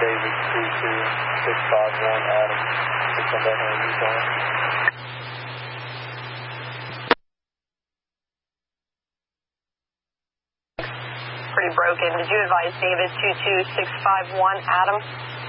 David 22651 Adam to come back on Utah. Pretty broken. Did you advise David 22651 Adam?